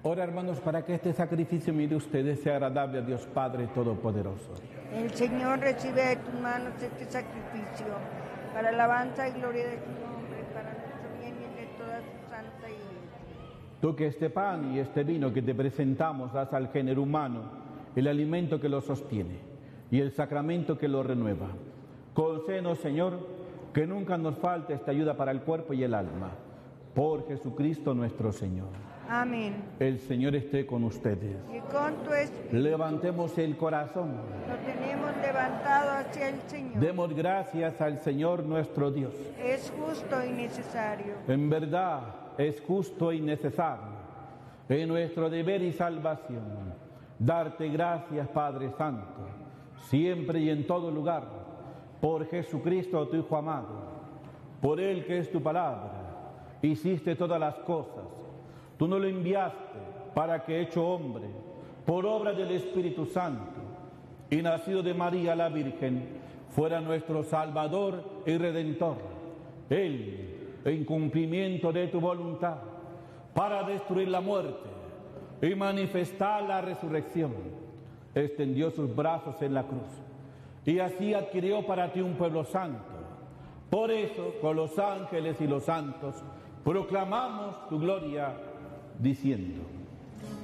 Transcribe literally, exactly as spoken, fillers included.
Ora, hermanos, para que este sacrificio mío de ustedes sea agradable a Dios Padre Todopoderoso. El Señor recibe de tus manos este sacrificio para alabanza y gloria de tu nombre, para nuestro bien y el de toda su santa iglesia. Tú que este pan y este vino que te presentamos das al género humano, el alimento que lo sostiene y el sacramento que lo renueva. Concédenos, Señor, que nunca nos falte esta ayuda para el cuerpo y el alma. Por Jesucristo nuestro Señor. Amén. El Señor esté con ustedes. Y con tu espíritu. Levantemos el corazón. Lo tenemos levantado hacia el Señor. Demos gracias al Señor nuestro Dios. Es justo y necesario. En verdad es justo y necesario, es nuestro deber y salvación, darte gracias, Padre Santo, siempre y en todo lugar, por Jesucristo tu Hijo amado, por Él que es tu palabra, hiciste todas las cosas. Tú no lo enviaste para que, hecho hombre, por obra del Espíritu Santo y nacido de María la Virgen, fuera nuestro Salvador y Redentor. Él, en cumplimiento de tu voluntad, para destruir la muerte y manifestar la resurrección, extendió sus brazos en la cruz y así adquirió para ti un pueblo santo. Por eso, con los ángeles y los santos, proclamamos tu gloria, diciendo: